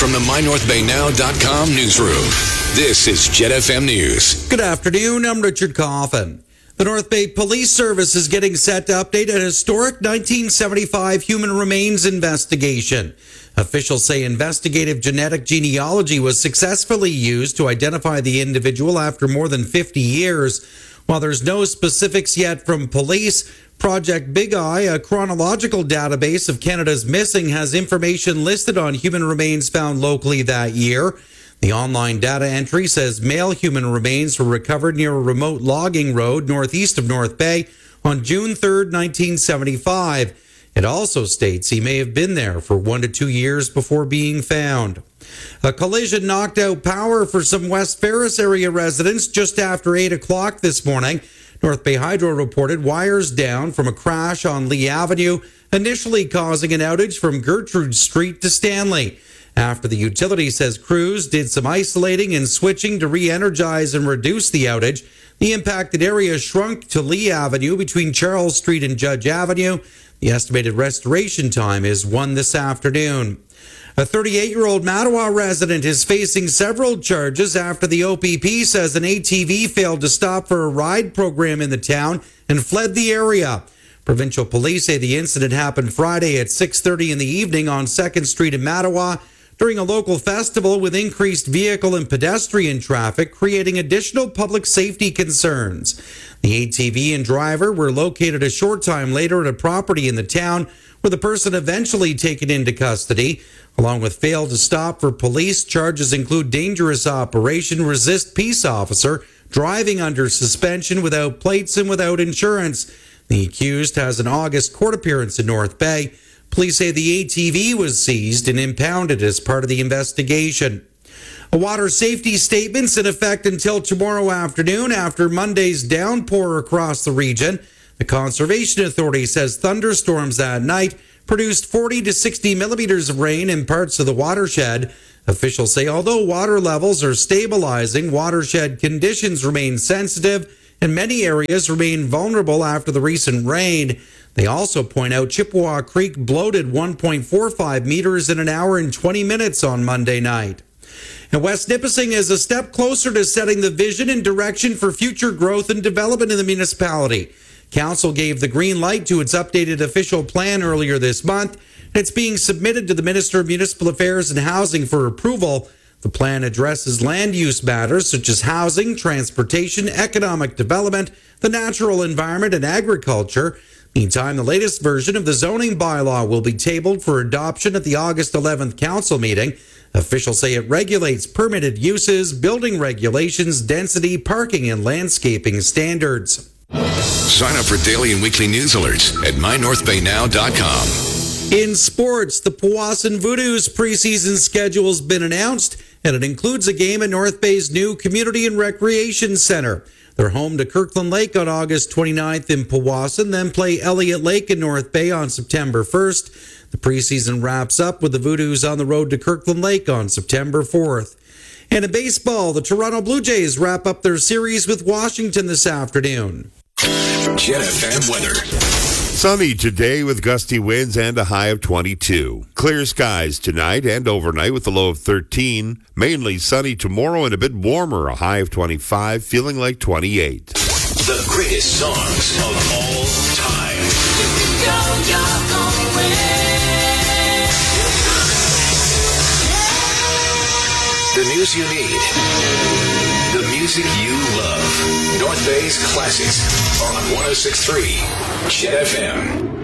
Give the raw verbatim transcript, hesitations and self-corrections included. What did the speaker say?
from the my north bay now dot com newsroom, this is Jet F M News. Good afternoon, I'm Richard Coffin. The North Bay Police Service is getting set to update a historic nineteen seventy-five human remains investigation. Officials say investigative genetic genealogy was successfully used to identify the individual after more than fifty years. While there's no specifics yet from police, Project Big Eye, a chronological database of Canada's missing, has information listed on human remains found locally that year. The online data entry says male human remains were recovered near a remote logging road northeast of North Bay on June third, nineteen seventy-five. It also states he may have been there for one to two years before being found. A collision knocked out power for some West Ferris area residents just after eight o'clock this morning. North Bay Hydro reported wires down from a crash on Lee Avenue, initially causing an outage from Gertrude Street to Stanley. After the utility says crews did some isolating and switching to re-energize and reduce the outage, the impacted area shrunk to Lee Avenue between Charles Street and Judge Avenue. The estimated restoration time is one this afternoon. A thirty-eight-year-old Mattawa resident is facing several charges after the O P P says an A T V failed to stop for a ride program in the town and fled the area. Provincial police say the incident happened Friday at six thirty in the evening on second Street in Mattawa during a local festival with increased vehicle and pedestrian traffic, creating additional public safety concerns. The A T V and driver were located a short time later at a property in the town, with the person eventually taken into custody. Along with failed to stop for police, charges include dangerous operation, resist peace officer, driving under suspension without plates and without insurance. The accused has an August court appearance in North Bay. Police say the A T V was seized and impounded as part of the investigation. A water safety statement's in effect until tomorrow afternoon after Monday's downpour across the region. The Conservation Authority says thunderstorms that night produced forty to sixty millimeters of rain in parts of the watershed. Officials say although water levels are stabilizing, watershed conditions remain sensitive and many areas remain vulnerable after the recent rain. They also point out Chippewa Creek bloated one point four five meters in an hour and twenty minutes on Monday night. And West Nipissing is a step closer to setting the vision and direction for future growth and development in the municipality. Council gave the green light to its updated official plan earlier this month. It's being submitted to the Minister of Municipal Affairs and Housing for approval. The plan addresses land use matters such as housing, transportation, economic development, the natural environment, and agriculture. Meantime, the latest version of the zoning bylaw will be tabled for adoption at the August eleventh council meeting. Officials say it regulates permitted uses, building regulations, density, parking, and landscaping standards. Sign up for daily and weekly news alerts at my north bay now dot com. In sports, the Powassan Voodoos preseason schedule has been announced, and it includes a game at North Bay's new Community and Recreation Center. They're home to Kirkland Lake on August twenty-ninth in Powassan, then play Elliott Lake in North Bay on September first. The preseason wraps up with the Voodoos on the road to Kirkland Lake on September fourth. And in baseball, the Toronto Blue Jays wrap up their series with Washington this afternoon. Jet F M weather. Sunny today with gusty winds and a high of twenty-two. Clear skies tonight and overnight with a low of thirteen. Mainly sunny tomorrow and a bit warmer, a high of twenty-five, feeling like twenty-eight. The greatest songs of all time. Go, go, go away. The news you need. The music you love. North Bay's classics on one oh six point three Jet F M.